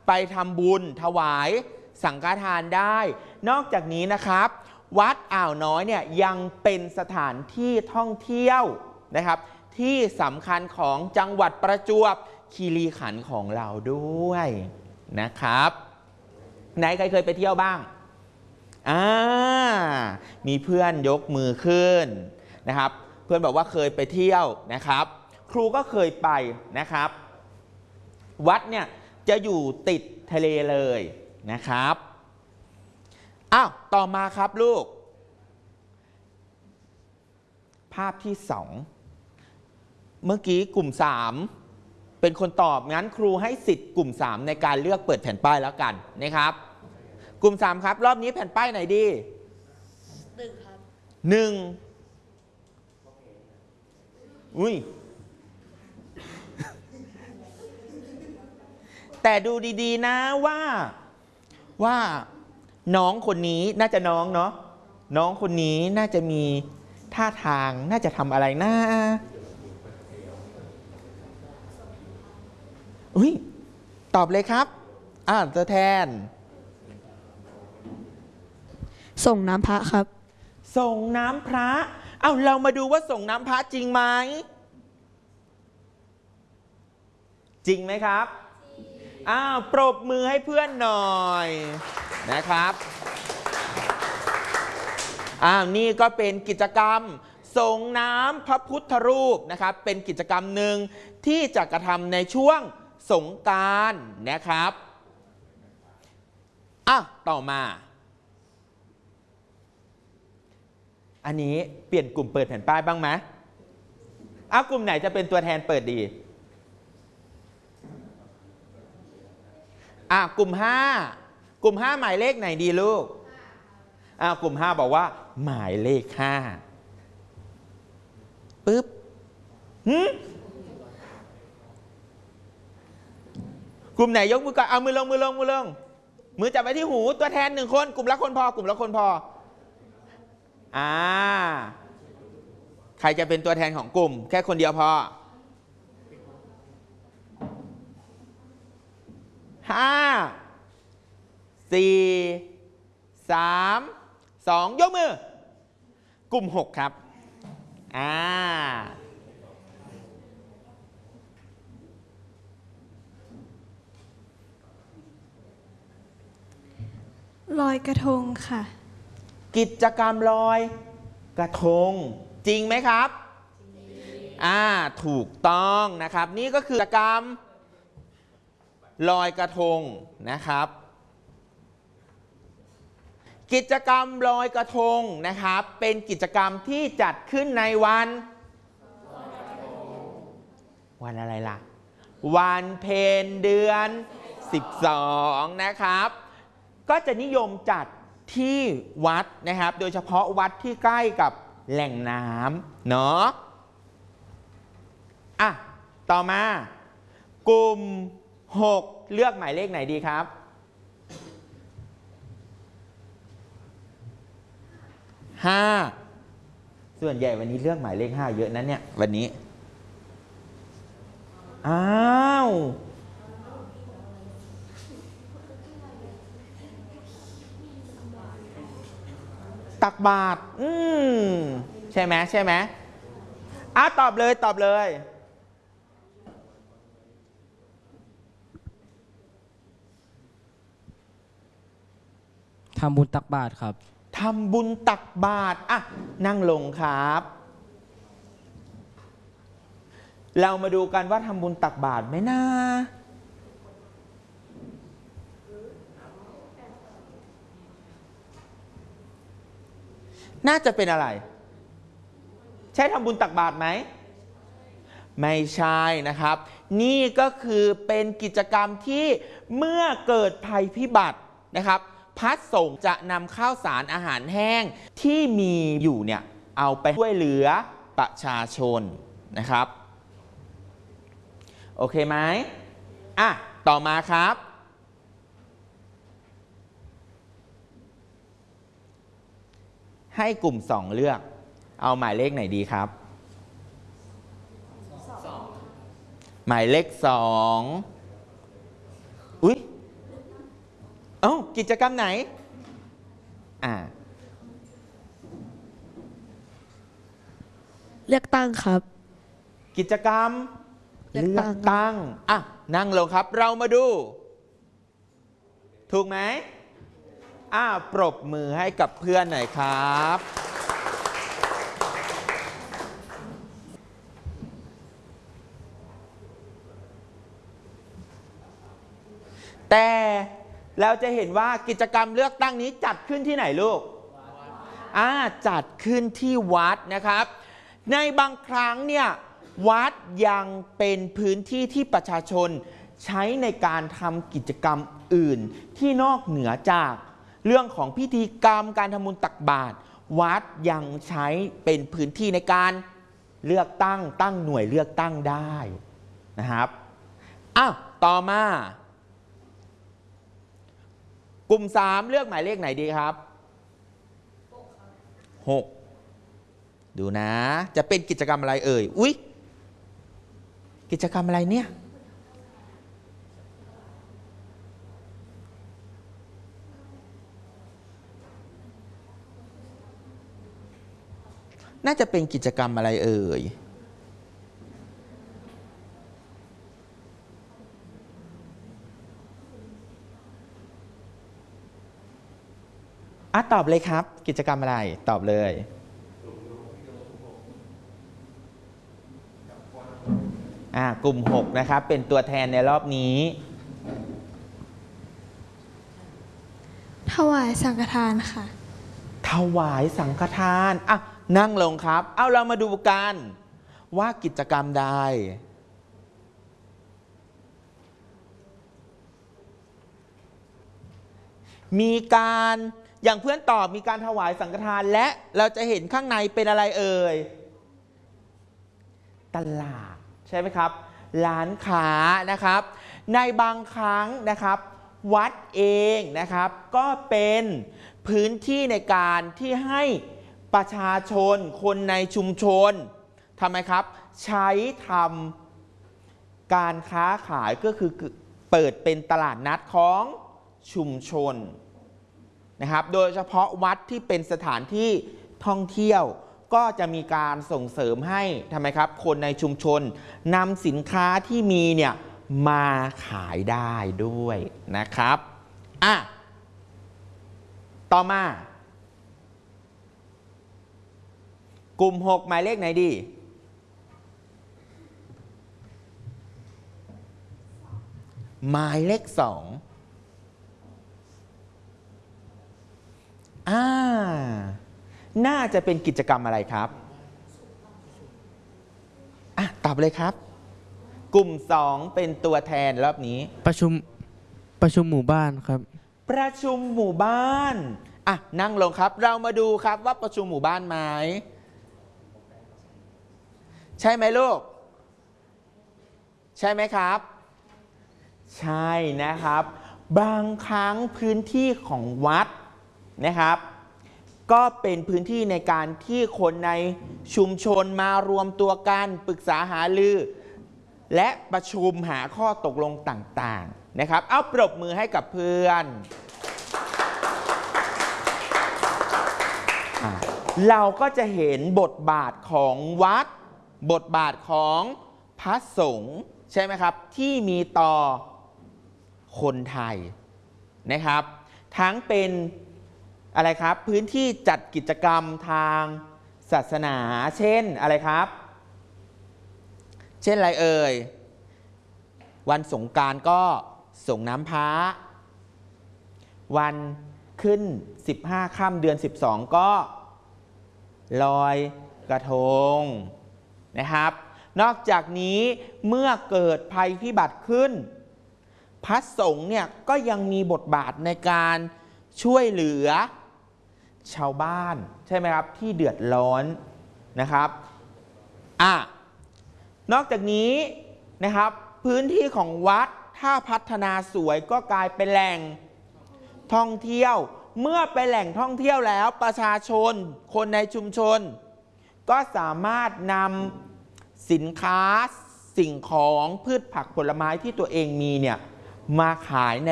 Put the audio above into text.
ไปทำบุญถวายสังฆทานได้นอกจากนี้นะครับวัดอ่าวน้อยเนี่ยยังเป็นสถานที่ท่องเที่ยวนะครับที่สำคัญของจังหวัดประจวบคีรีขันธ์ของเราด้วยนะครับไหนใครเคยไปเที่ยวบ้างมีเพื่อนยกมือขึ้นนะครับเพื่อนบอกว่าเคยไปเที่ยวนะครับครูก็เคยไปนะครับวัดเนี่ยจะอยู่ติดทะเลเลยนะครับต่อมาครับลูกภาพที่2เมื่อกี้กลุ่ม3เป็นคนตอบงั้นครูให้สิทธิ์กลุ่ม3ในการเลือกเปิดแผ่นป้ายแล้วกันนะครับกลุ่ม3ครับรอบนี้แผ่นป้ายไหนดี1ครับ1อุ้ยแต่ดูดีๆนะว่าน้องคนนี้น่าจะน้องเนาะน้องคนนี้น่าจะมีท่าทางน่าจะทำอะไรนะอุ้ยตอบเลยครับตัวแทนส่งน้ำพระครับส่งน้ำพระเรามาดูว่าส่งน้ำพระจริงไหมจริงไหมครับปรบมือให้เพื่อนหน่อยนะครับนี่ก็เป็นกิจกรรมส่งน้ำพระพุทธรูปนะครับเป็นกิจกรรมหนึ่งที่จะกระทำในช่วงสงกรานต์นะครับต่อมาอันนี้เปลี่ยนกลุ่มเปิดแผ่นป้ายบ้างไหมกลุ่มไหนจะเป็นตัวแทนเปิดดีกลุ่ม5หมายเลขไหนดีลูกกลุ่ม5บอกว่าหมายเลข5ปึ๊บกลุ่มไหนยกมือก่อนมือลงมือจับไว้ที่หูตัวแทน1คนกลุ่มละคนพอใครจะเป็นตัวแทนของกลุ่มแค่คนเดียวพอ5 4 3 2ยกมือกลุ่ม6ครับลอยกระทงค่ะกิจกรรมลอยกระทงจริงไหมครับถูกต้องนะครับนี่ก็คือกิจกรรมลอยกระทงนะครับกิจกรรมลอยกระทงนะครับเป็นกิจกรรมที่จัดขึ้นในวันอะไรล่ะวันเพ็ญเดือน12นะครับก็จะนิยมจัดที่วัดนะครับโดยเฉพาะวัดที่ใกล้กับแหล่งน้ำเนาะต่อมากลุ่ม6เลือกหมายเลขไหนดีครับ5ส่วนใหญ่วันนี้เลือกหมายเลข5เยอะนะเนี่ยวันนี้ตักบาตรใช่ไหมตอบเลยทำบุญตักบาตรครับทำบุญตักบาตรนั่งลงครับเรามาดูกันว่าทำบุญตักบาตรไหมนะน่าจะเป็นอะไรใช่ทำบุญตักบาตรไหมไม่ใช่นะครับนี่ก็คือเป็นกิจกรรมที่เมื่อเกิดภัยพิบัตินะครับพระสงฆ์จะนำข้าวสารอาหารแห้งที่มีอยู่เนี่ยเอาไปช่วยเหลือประชาชนนะครับโอเคไหมต่อมาครับให้กลุ่ม2เลือกเอาหมายเลขไหนดีครับหมายเลข2 อ้ากิจกรรมไหนเลือกตั้งครับกิจกรรมเลือกตั้งนั่งลงครับเรามาดู ถูกไหมปรบมือให้กับเพื่อนหน่อยครับ แต่เราจะเห็นว่ากิจกรรมเลือกตั้งนี้จัดขึ้นที่ไหนลูกจัดขึ้นที่วัดนะครับ ในบางครั้งเนี่ยวัดยังเป็นพื้นที่ที่ประชาชนใช้ในการทำกิจกรรมอื่นที่นอกเหนือจากเรื่องของพิธีกรรมการทำบุญตักบาตรวัดยังใช้เป็นพื้นที่ในการเลือกตั้งหน่วยเลือกตั้งได้นะครับต่อมากลุ่ม3เลือกหมายเลขไหนดีครับ6ดูนะจะเป็นกิจกรรมอะไรเอ่ยอุ๊ยกิจกรรมอะไรเนี่ยน่าจะเป็นกิจกรรมอะไรเอ่ยตอบเลยครับกิจกรรมอะไรตอบเลยกลุ่ม6นะครับเป็นตัวแทนในรอบนี้ถวายสังฆทานค่ะถวายสังฆทานนั่งลงครับเรามาดูกันว่ากิจกรรมใดมีการอย่างเพื่อนตอบมีการถวายสังฆทานและเราจะเห็นข้างในเป็นอะไรเอ่ยตลาดใช่ไหมครับร้านค้านะครับในบางครั้งนะครับวัดเองนะครับก็เป็นพื้นที่ในการที่ให้ประชาชนคนในชุมชนทำไมครับใช้ทำการค้าขายก็คือเปิดเป็นตลาดนัดของชุมชนนะครับโดยเฉพาะวัดที่เป็นสถานที่ท่องเที่ยวก็จะมีการส่งเสริมให้ทำไมครับคนในชุมชนนำสินค้าที่มีเนี่ยมาขายได้ด้วยนะครับต่อมากลุ่ม6หมายเลขไหนดีหมายเลข2น่าจะเป็นกิจกรรมอะไรครับตอบเลยครับกลุ่ม2เป็นตัวแทนรอบนี้ประชุมหมู่บ้านครับประชุมหมู่บ้านนั่งลงครับเรามาดูครับว่าประชุมหมู่บ้านไหมใช่ไหมลูกใช่ไหมครับใช่นะครับบางครั้งพื้นที่ของวัดนะครับก็เป็นพื้นที่ในการที่คนในชุมชนมารวมตัวกันปรึกษาหารือและประชุมหาข้อตกลงต่างๆนะครับเอาปรบมือให้กับเพื่อนเราก็จะเห็นบทบาทของวัดบทบาทของพระสงฆ์ใช่ไหมครับที่มีต่อคนไทยนะครับทั้งเป็นอะไรครับพื้นที่จัดกิจกรรมทางศาสนาเช่นอะไรครับเช่นอะไรเอ่ยวันสงกรานต์ก็ส่งน้ำพระวันขึ้น15ค่ำเดือน12ก็ลอยกระทงนะครับนอกจากนี้เมื่อเกิดภัยพิบัติขึ้นพระสงฆ์เนี่ยก็ยังมีบทบาทในการช่วยเหลือชาวบ้านใช่ไหมครับที่เดือดร้อนนะครับนอกจากนี้นะครับพื้นที่ของวัดถ้าพัฒนาสวยก็กลายเป็นแหล่งท่องเที่ยวเมื่อเป็นแหล่งท่องเที่ยวแล้วประชาชนคนในชุมชนก็สามารถนำสินค้าสิ่งของพืชผักผลไม้ที่ตัวเองมีเนี่ยมาขายใน